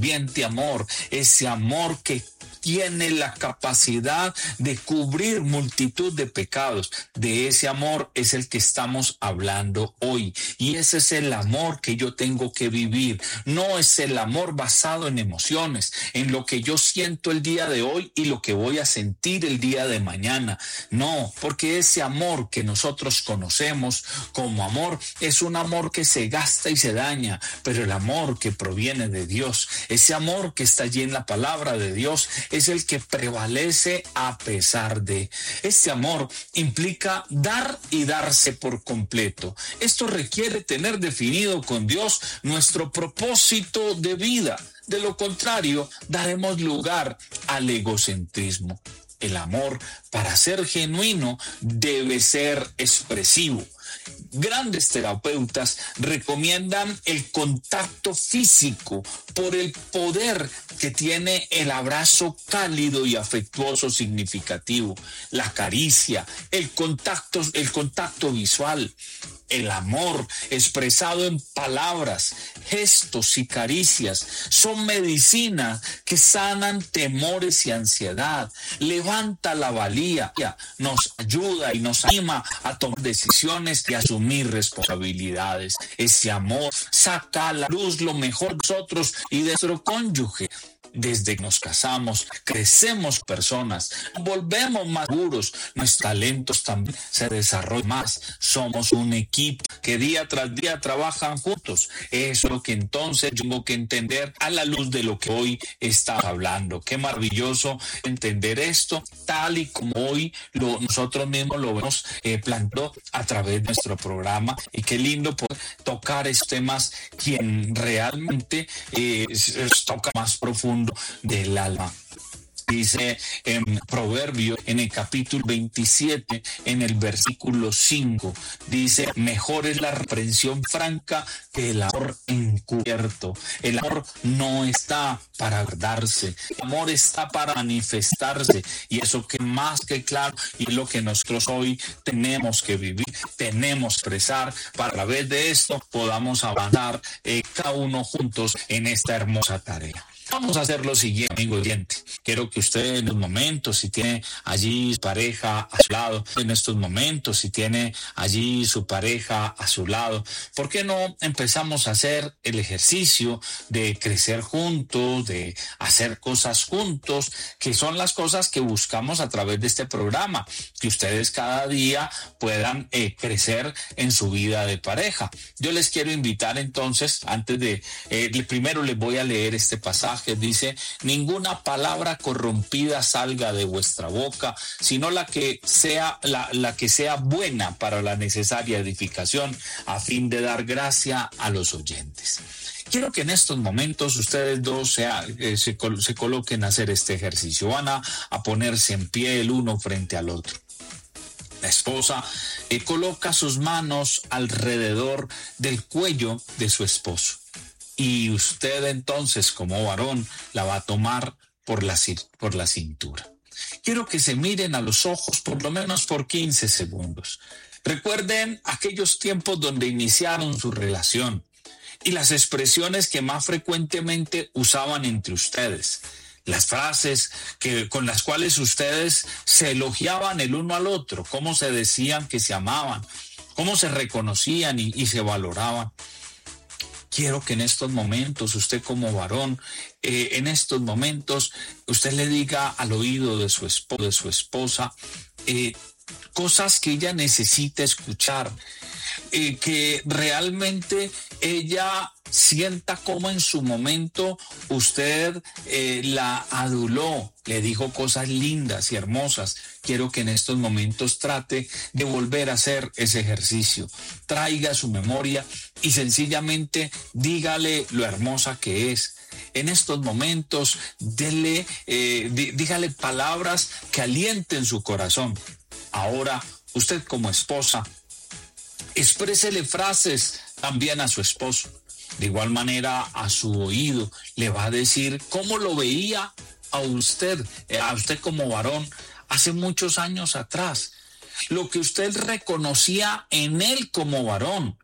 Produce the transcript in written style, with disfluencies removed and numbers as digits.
ferviente amor, ese amor que tiene la capacidad de cubrir multitud de pecados. De ese amor es el que estamos hablando hoy. Y ese es el amor que yo tengo que vivir. No es el amor basado en emociones, en lo que yo siento el día de hoy y lo que voy a sentir el día de mañana. No, porque ese amor que nosotros conocemos como amor es un amor que se gasta y se daña, pero el amor que proviene de Dios, ese amor que está allí en la palabra de Dios, es el que prevalece a pesar de. Este amor implica dar y darse por completo. Esto requiere tener definido con Dios nuestro propósito de vida. De lo contrario, daremos lugar al egocentrismo. El amor, para ser genuino, debe ser expresivo. Grandes terapeutas recomiendan el contacto físico por el poder que tiene el abrazo cálido y afectuoso significativo, la caricia, el contacto visual. El amor expresado en palabras, gestos y caricias son medicinas que sanan temores y ansiedad, levanta la valía, nos ayuda y nos anima a tomar decisiones y asumir responsabilidades. Ese amor saca a la luz lo mejor de nosotros y de nuestro cónyuge. Desde que nos casamos, crecemos personas, volvemos más maduros, nuestros talentos también se desarrollan más, somos un equipo que día tras día trabajan juntos. Eso es lo que entonces yo tengo que entender a la luz de lo que hoy está hablando. Qué maravilloso entender esto tal y como hoy nosotros mismos lo hemos planteado a través de nuestro programa, y qué lindo poder tocar estos temas quien realmente toca más profundo del alma. Dice en Proverbios, en el capítulo 27, en el versículo 5, dice: mejor es la reprensión franca que el amor encubierto. El amor no está para guardarse, el amor está para manifestarse, y eso que más que claro, y lo que nosotros hoy tenemos que vivir, tenemos que expresar, para a través de esto podamos avanzar cada uno juntos en esta hermosa tarea. Vamos a hacer lo siguiente, amigo oyente. Quiero que usted en los momentos, si tiene allí su pareja a su lado, en estos momentos, si tiene allí su pareja a su lado, ¿por qué no empezamos a hacer el ejercicio de crecer juntos, de hacer cosas juntos, que son las cosas que buscamos a través de este programa? Que ustedes cada día puedan crecer en su vida de pareja. Yo les quiero invitar entonces, antes de, primero les voy a leer este pasaje. Dice: ninguna palabra corrompida salga de vuestra boca, sino la que sea buena para la necesaria edificación, a fin de dar gracia a los oyentes. Quiero que en estos momentos ustedes dos se coloquen a hacer este ejercicio. Van a ponerse en pie el uno frente al otro. La esposa coloca sus manos alrededor del cuello de su esposo. Y usted entonces, como varón, la va a tomar por la cintura. Quiero que se miren a los ojos por lo menos por 15 segundos. Recuerden aquellos tiempos donde iniciaron su relación y las expresiones que más frecuentemente usaban entre ustedes. Las frases con las cuales ustedes se elogiaban el uno al otro, cómo se decían que se amaban, cómo se reconocían y se valoraban. Quiero que en estos momentos, usted como varón, en estos momentos, usted le diga al oído de su esposa cosas que ella necesita escuchar, que realmente ella sienta como en su momento usted la aduló, le dijo cosas lindas y hermosas. Quiero que en estos momentos trate de volver a hacer ese ejercicio. Traiga su memoria y sencillamente dígale lo hermosa que es. En estos momentos, dígale palabras que alienten su corazón. Ahora, usted como esposa, exprésele frases también a su esposo. De igual manera, a su oído le va a decir cómo lo veía a usted como varón hace muchos años atrás. Lo que usted reconocía en él como varón,